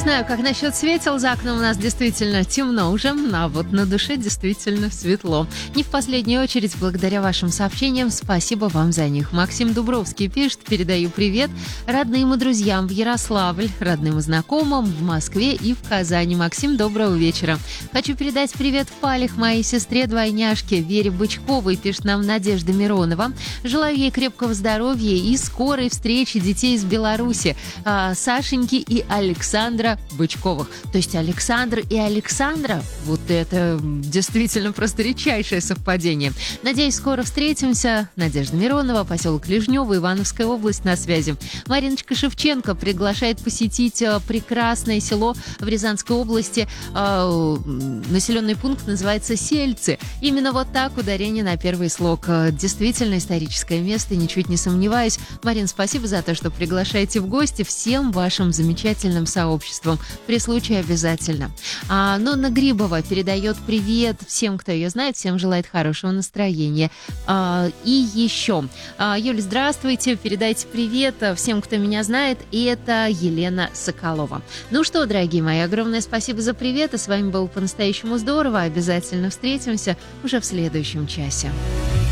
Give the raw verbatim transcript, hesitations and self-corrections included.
знаю, как насчет светил. За окном у нас действительно темно уже, а вот на душе действительно светло. Не в последнюю очередь, благодаря вашим сообщениям, спасибо вам за них. Максим Дубровский пишет: передаю привет родным и друзьям в Ярославль, родным и знакомым в Москве и в Казани. Максим, доброго вечера. Хочу передать привет в Палих моей сестре-двойняшке Вере Бычковой, пишет нам Надежда Миронова. Желаю ей крепкого здоровья и скорой встречи детей из Беларуси, Сашеньки и Александра Бычковых. То есть Александр и Александра, вот это действительно просто редчайшее совпадение. Надеюсь, скоро встретимся. Надежда Миронова, поселок Лежнево, Ивановская область, на связи. Мариночка Шевченко приглашает посетить прекрасное село в Рязанской области. Населенный пункт называется Сельцы. Именно вот так, ударение на первый слог. Действительно историческое место, ничуть не сомневаюсь. Марин, спасибо за то, что приглашаете в гости, всем вашим замечательным сообществом. При случае обязательно. А, Нонна Грибова передает привет всем, кто ее знает, всем желает хорошего настроения. А, и еще. А, Юля, здравствуйте, передайте привет всем, кто меня знает. И это Елена Соколова. Ну что, дорогие мои, огромное спасибо за привет. И с вами было по-настоящему здорово. Обязательно встретимся уже в следующем часе.